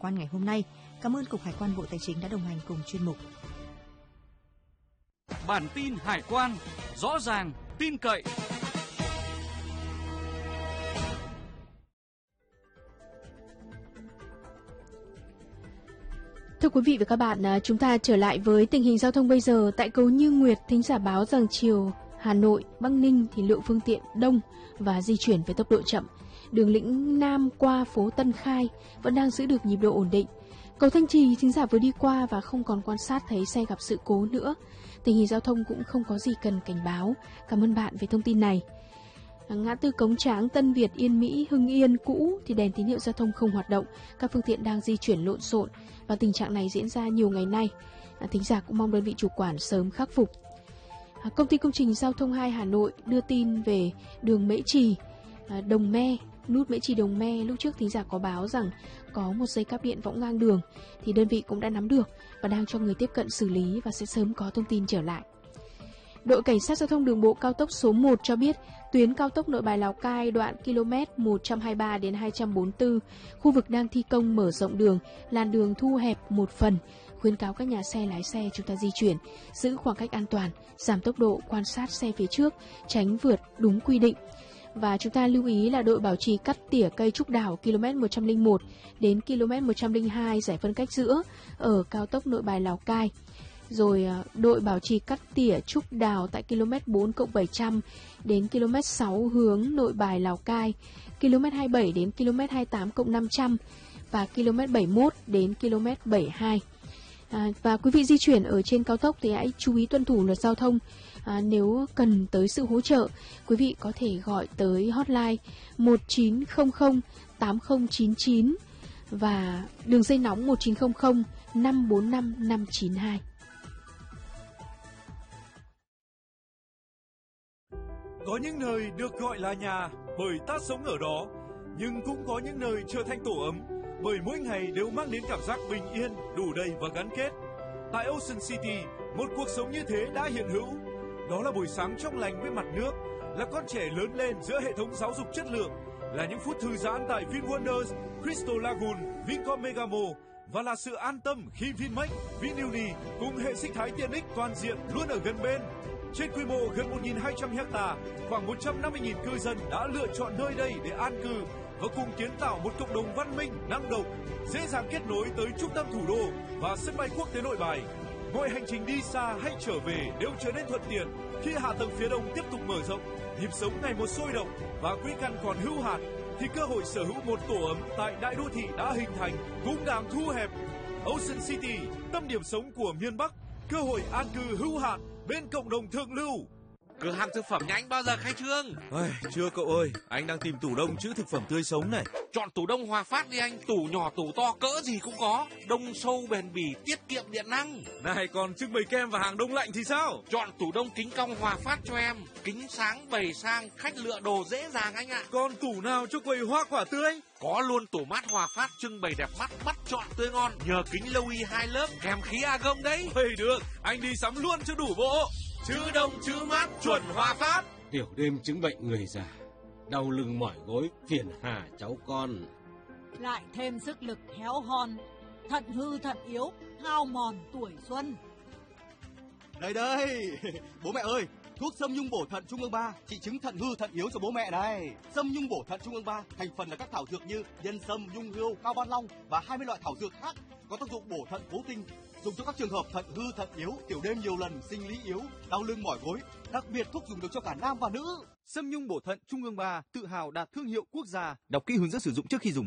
quan ngày hôm nay. Cảm ơn Cục Hải quan Bộ Tài chính đã đồng hành cùng chuyên mục. Bản tin hải quan, rõ ràng, tin cậy. Thưa quý vị và các bạn, chúng ta trở lại với tình hình giao thông bây giờ. Tại cầu Như Nguyệt, thính giả báo rằng chiều Hà Nội, Bắc Ninh thì lượng phương tiện đông và di chuyển với tốc độ chậm. Đường Lĩnh Nam qua phố Tân Khai vẫn đang giữ được nhịp độ ổn định. Cầu Thanh Trì, thính giả vừa đi qua và không còn quan sát thấy xe gặp sự cố nữa. Tình hình giao thông cũng không có gì cần cảnh báo. Cảm ơn bạn về thông tin này. Ngã tư Cống Tráng, Tân Việt, Yên Mỹ, Hưng Yên cũ thì đèn tín hiệu giao thông không hoạt động. Các phương tiện đang di chuyển lộn xộn và tình trạng này diễn ra nhiều ngày nay. Thính giả cũng mong đơn vị chủ quản sớm khắc phục. Công ty Công trình Giao thông 2 Hà Nội đưa tin về đường Mễ Trì, Đồng Me, nút Mễ Trì Đồng Me. Lúc trước thính giả có báo rằng có một dây cáp điện võng ngang đường thì đơn vị cũng đã nắm được và đang cho người tiếp cận xử lý và sẽ sớm có thông tin trở lại. Đội Cảnh sát Giao thông Đường bộ cao tốc số 1 cho biết tuyến cao tốc Nội Bài Lào Cai đoạn km 123 đến 244, khu vực đang thi công mở rộng đường, làn đường thu hẹp một phần, khuyến cáo các nhà xe lái xe chúng ta di chuyển, giữ khoảng cách an toàn, giảm tốc độ, quan sát xe phía trước, tránh vượt đúng quy định. Và chúng ta lưu ý là đội bảo trì cắt tỉa cây trúc đào km 101 đến km 102 giải phân cách giữa ở cao tốc Nội Bài Lào Cai. Rồi đội bảo trì cắt tỉa trúc đào tại km 4+700 đến km 6 hướng Nội Bài Lào Cai, km 27 đến km 28+500 và km 71 đến km 72. Và quý vị di chuyển ở trên cao tốc thì hãy chú ý tuân thủ luật giao thông. Nếu cần tới sự hỗ trợ, quý vị có thể gọi tới hotline 1900 8099 và đường dây nóng 1900 545 592. Có những nơi được gọi là nhà bởi ta sống ở đó, nhưng cũng có những nơi trở thành tổ ấm bởi mỗi ngày đều mang đến cảm giác bình yên, đủ đầy và gắn kết. Tại Ocean City, một cuộc sống như thế đã hiện hữu. Đó là buổi sáng trong lành với mặt nước, là con trẻ lớn lên giữa hệ thống giáo dục chất lượng, là những phút thư giãn tại VinWonders, Crystal Lagoon, Vincom Megamo và là sự an tâm khi Vinmec, Vinuni cùng hệ sinh thái tiện ích toàn diện luôn ở gần bên. Trên quy mô gần 1.200 ha, khoảng 150.000 cư dân đã lựa chọn nơi đây để an cư và cùng kiến tạo một cộng đồng văn minh, năng động, dễ dàng kết nối tới trung tâm thủ đô và sân bay quốc tế Nội Bài. Mọi hành trình đi xa hay trở về đều trở nên thuận tiện khi hạ tầng phía đông tiếp tục mở rộng, nhịp sống ngày một sôi động và quỹ căn còn hữu hạn, thì cơ hội sở hữu một tổ ấm tại đại đô thị đã hình thành cũng đang thu hẹp. Ocean City, tâm điểm sống của miền Bắc, cơ hội an cư hữu hạn bên cộng đồng thượng lưu. Cửa hàng thực phẩm nhà anh bao giờ khai trương? Chưa cậu ơi, anh đang tìm tủ đông trữ thực phẩm tươi sống này. Chọn tủ đông Hòa Phát đi anh, tủ nhỏ tủ to cỡ gì cũng có, đông sâu bền bỉ, tiết kiệm điện năng. Này còn trưng bày kem và hàng đông lạnh thì sao? Chọn tủ đông kính cong Hòa Phát cho em, kính sáng bày sang, khách lựa đồ dễ dàng anh ạ. Còn tủ nào cho quầy hoa quả tươi? Có luôn tủ mát Hòa Phát trưng bày đẹp mắt, bắt chọn tươi ngon, nhờ kính lâu y 2 lớp kèm khí argon đấy. Được, anh đi sắm luôn cho đủ bộ. Chữ đông chữ mát chuẩn Hòa Phát. Tiểu đêm chứng bệnh người già, đau lưng mỏi gối phiền hà cháu con. Lại thêm sức lực héo hon, thận hư thận yếu, hao mòn tuổi xuân. Đây, bố mẹ ơi, thuốc Sâm Nhung Bổ Thận Trung ương 3 trị chứng thận hư thận yếu cho bố mẹ này. Sâm Nhung Bổ Thận Trung ương 3 thành phần là các thảo dược như nhân sâm, nhung hươu, cao ban long và 20 loại thảo dược khác, có tác dụng bổ thận cố tinh, dùng cho các trường hợp thận hư thận yếu, tiểu đêm nhiều lần, sinh lý yếu, đau lưng mỏi gối. Đặc biệt thuốc dùng được cho cả nam và nữ. Sâm Nhung Bổ Thận Trung ương 3 tự hào đạt thương hiệu quốc gia. Đọc kỹ hướng dẫn sử dụng trước khi dùng.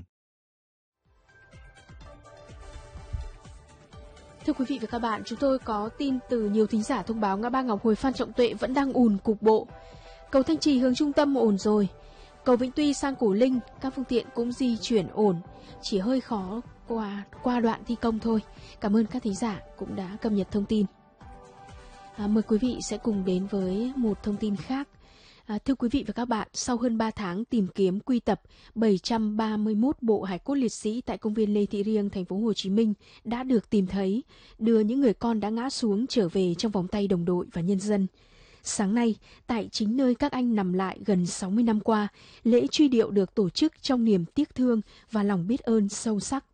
Thưa quý vị và các bạn, chúng tôi có tin từ nhiều thính giả thông báo ngã ba Ngọc Hồi Phan Trọng Tuệ vẫn đang ùn cục bộ. Cầu Thanh Trì hướng trung tâm ổn rồi. Cầu Vĩnh Tuy sang Cổ Linh, các phương tiện cũng di chuyển ổn, chỉ hơi khó qua đoạn thi công thôi. Cảm ơn các thính giả cũng đã cập nhật thông tin. Mời quý vị sẽ cùng đến với một thông tin khác. Thưa quý vị và các bạn, sau hơn 3 tháng tìm kiếm quy tập 731 bộ hài cốt liệt sĩ tại công viên Lê Thị Riêng, thành phố Hồ Chí Minh đã được tìm thấy, đưa những người con đã ngã xuống trở về trong vòng tay đồng đội và nhân dân. Sáng nay, tại chính nơi các anh nằm lại gần 60 năm qua, lễ truy điệu được tổ chức trong niềm tiếc thương và lòng biết ơn sâu sắc.